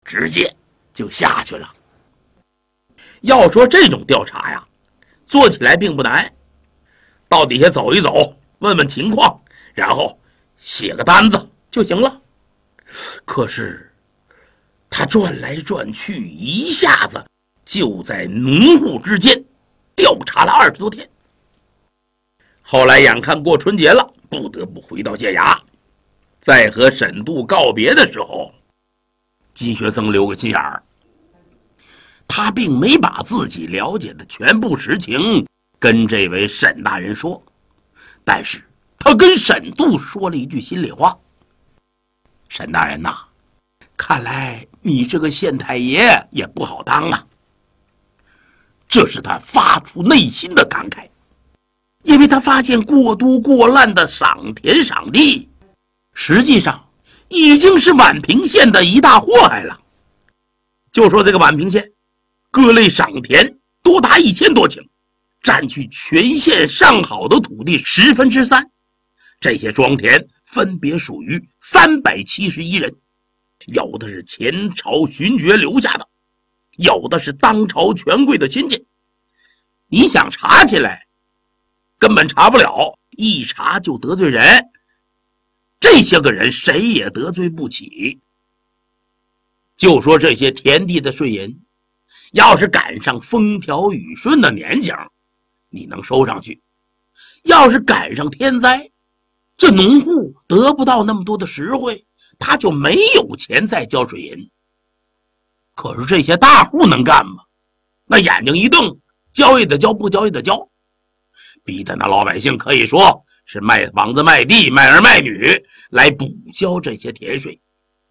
直接就下去了。要说这种调查呀，做起来并不难，到底下走一走，问问情况，然后写个单子就行了。可是他转来转去，一下子就在农户之间调查了20多天。后来眼看过春节了，不得不回到县衙。在和沈度告别的时候，金学曾留个心眼儿，他并没把自己了解的全部实情跟这位沈大人说，但是他跟沈度说了一句心里话：沈大人呐，看来你这个县太爷也不好当啊。这是他发出内心的感慨，因为他发现过多过滥的赏田赏地实际上已经是宛平县的一大祸害了。就说这个宛平县各类赏田多达1000多顷，占据全县上好的土地3/10。这些庄田分别属于371人，有的是前朝勋爵留下的，有的是当朝权贵的亲戚。你想查起来根本查不了，一查就得罪人，这些个人谁也得罪不起。就说这些田地的税银，要是赶上风调雨顺的年景，你能收上去；要是赶上天灾，这农户得不到那么多的实惠，他就没有钱再交税银。可是这些大户能干吗？那眼睛一瞪，交也得交，不交也得交，逼得那老百姓可以说是卖房子卖地卖儿卖女来补交这些田税。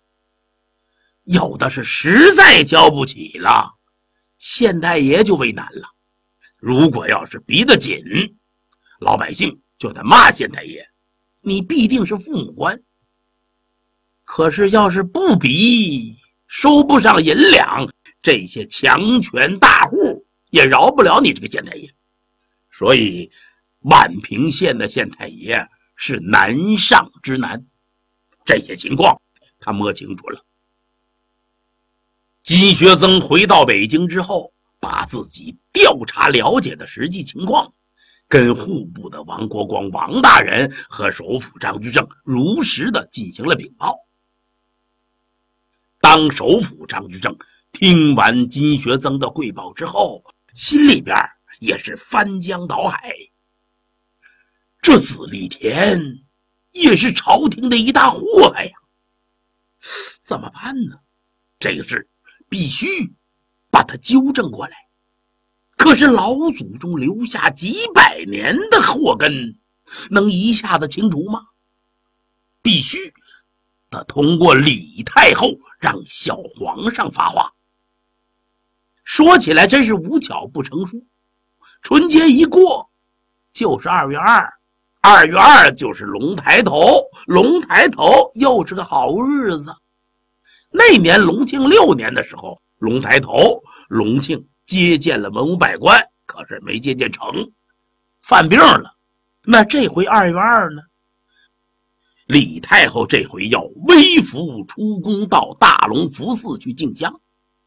有的是实在交不起了，县太爷就为难了。如果要是逼得紧，老百姓就得骂县太爷，你必定是父母官。可是要是不逼，收不上银两，这些强权大户也饶不了你这个县太爷。所以宛平县的县太爷是难上之难。这些情况他摸清楚了。金学曾回到北京之后，把自己调查了解的实际情况跟户部的王国光王大人和首辅张居正如实的进行了禀报。当首辅张居正听完金学曾的汇报之后，心里边也是翻江倒海。这子立田也是朝廷的一大祸害呀，怎么办呢？这个事必须把它纠正过来。可是老祖宗留下几百年的祸根，能一下子清除吗？必须得通过李太后让小皇上发话。说起来真是无巧不成书，春节一过就是2月2，2月2就是龙抬头，龙抬头又是个好日子。那年隆庆6年的时候，龙抬头，隆庆接见了文武百官，可是没接见成，犯病了。那这回2月2呢？李太后这回要微服出宫到大隆福寺去进香。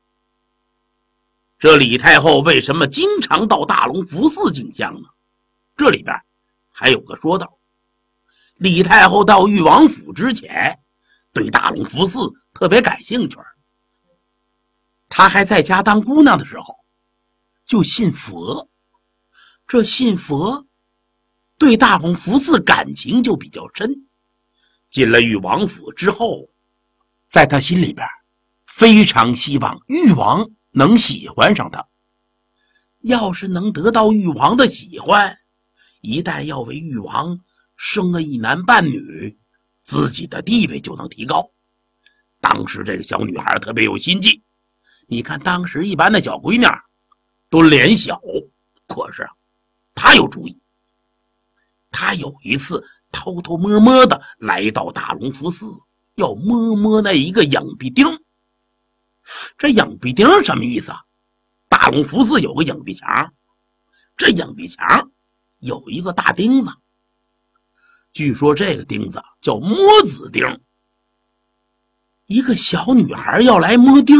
这李太后为什么经常到大隆福寺进香呢？这里边还有个说道。李太后到裕王府之前，对大隆福寺特别感兴趣。她还在家当姑娘的时候就信佛，这信佛对大隆福寺感情就比较深。进了裕王府之后，在她心里边非常希望裕王能喜欢上她。要是能得到裕王的喜欢，一旦要为裕王生了一男半女，自己的地位就能提高。当时这个小女孩特别有心计，你看当时一般的小闺娘都脸小，可是她有主意。她有一次偷偷摸摸的来到大隆福寺，要摸摸那一个影壁钉。这影壁钉什么意思啊？大隆福寺有个影壁墙，这影壁墙有一个大钉子，据说这个钉子叫摸子钉。一个小女孩要来摸钉